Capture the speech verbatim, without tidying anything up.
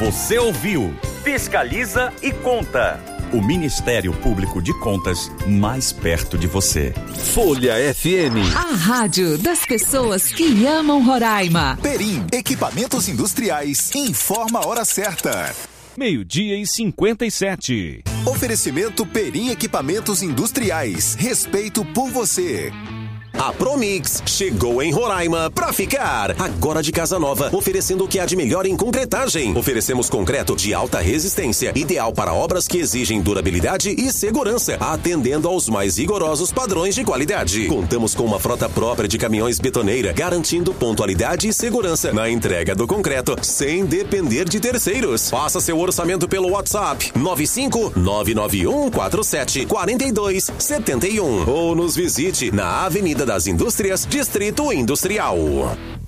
Você ouviu? Fiscaliza e Conta. O Ministério Público de Contas mais perto de você. Folha F M. A rádio das pessoas que amam Roraima. Perim, equipamentos industriais. Informa a hora certa. Meio-dia e cinquenta e sete. Oferecimento Perim Equipamentos Industriais. Respeito por você. A Promix chegou em Roraima pra ficar. Agora de casa nova, oferecendo o que há de melhor em concretagem. Oferecemos concreto de alta resistência, ideal para obras que exigem durabilidade e segurança, atendendo aos mais rigorosos padrões de qualidade. Contamos com uma frota própria de caminhões betoneira, garantindo pontualidade e segurança na entrega do concreto, sem depender de terceiros. Faça seu orçamento pelo WhatsApp nove cinco nove nove um quatro sete quatro dois sete um ou nos visite na Avenida das Indústrias, Distrito Industrial.